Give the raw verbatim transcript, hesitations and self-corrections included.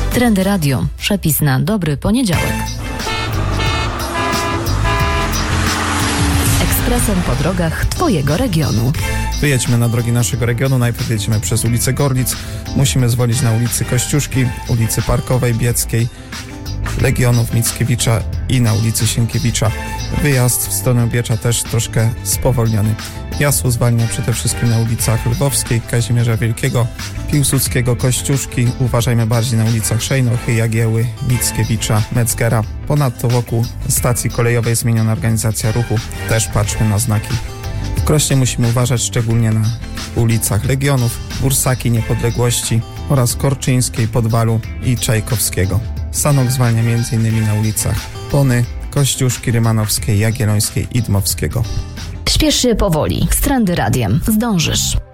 Trendy Radio. Przepis na dobry poniedziałek. Ekspresem po drogach Twojego regionu. Wyjedźmy na drogi naszego regionu. Najpierw jedziemy przez ulicę Gorlic. Musimy zwolić na ulicy Kościuszki, ulicy Parkowej, Bieckiej, Legionów, Mickiewicza i na ulicy Sienkiewicza. Wyjazd w stronę Biecza też troszkę spowolniony. Jasło zwalnia przede wszystkim na ulicach Lwowskiej, Kazimierza Wielkiego, Piłsudskiego, Kościuszki. Uważajmy bardziej na ulicach Szejnochy, Jagieły, Mickiewicza, Metzgera. Ponadto wokół stacji kolejowej zmieniona organizacja ruchu. Też patrzmy na znaki. W Krośnie musimy uważać szczególnie na ulicach Legionów, Bursaki, Niepodległości oraz Korczyńskiej, Podwalu i Czajkowskiego. Sanok zwalnia m.in. na ulicach Pony, Kościuszki, Rymanowskiej, Jagiellońskiej i Dmowskiego. Śpiesz się powoli. Z Trendy Radiem zdążysz.